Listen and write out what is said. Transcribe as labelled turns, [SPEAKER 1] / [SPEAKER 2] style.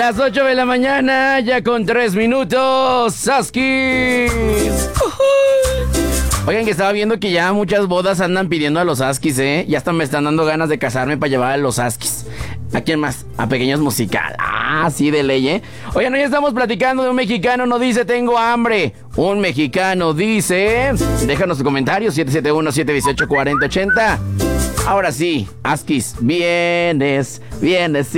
[SPEAKER 1] las 8 de la mañana, ya con 3 minutos. ¡Saskis! Oigan, que estaba viendo que ya muchas bodas andan pidiendo a los Saskis, ¿eh? Ya hasta me están dando ganas de casarme para llevar a los Saskis. ¿A quién más? A Pequeños Musical. Ah, sí, de ley, ¿eh? Oigan, hoy estamos platicando de un mexicano, no dice tengo hambre. Un mexicano dice... Déjanos tu comentario, 771-718-4080. Ahora sí, Askis, vienes,